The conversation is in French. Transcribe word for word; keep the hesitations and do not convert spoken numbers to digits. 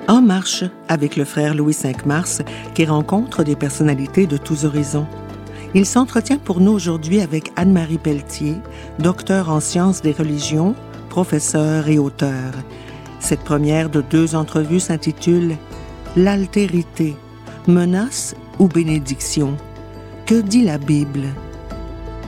En marche avec le frère Louis cinq Mars qui rencontre des personnalités de tous horizons. Il s'entretient pour nous aujourd'hui avec Anne-Marie Pelletier, docteure en sciences des religions, professeure et auteure. Cette première de deux entrevues s'intitule « L'altérité, menace ou bénédiction? Que dit la Bible ?»